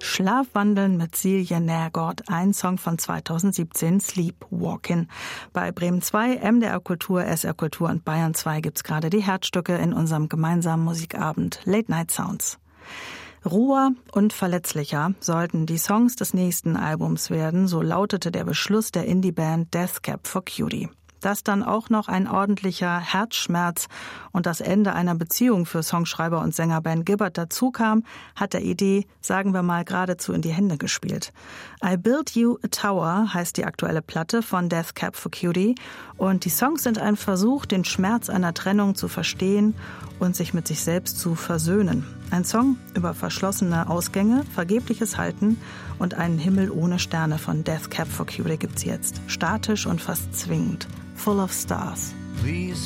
Schlafwandeln mit Silje Nergård, ein Song von 2017, Sleepwalkin'. Bei Bremen 2, MDR Kultur, SR Kultur und Bayern 2 gibt's gerade die Herzstücke in unserem gemeinsamen Musikabend Late Night Sounds. Roher und verletzlicher sollten die Songs des nächsten Albums werden, so lautete der Beschluss der Indie-Band Death Cab for Cutie. Dass dann auch noch ein ordentlicher Herzschmerz und das Ende einer Beziehung für Songschreiber und Sänger Ben Gibbard dazukam, hat der Idee, sagen wir mal, geradezu in die Hände gespielt. I Built You a Tower heißt die aktuelle Platte von Death Cab for Cutie und die Songs sind ein Versuch, den Schmerz einer Trennung zu verstehen und sich mit sich selbst zu versöhnen. Ein Song über verschlossene Ausgänge, vergebliches Halten und einen Himmel ohne Sterne von Death Cab for Cutie gibt's jetzt. Statisch und fast zwingend. Full of Stars.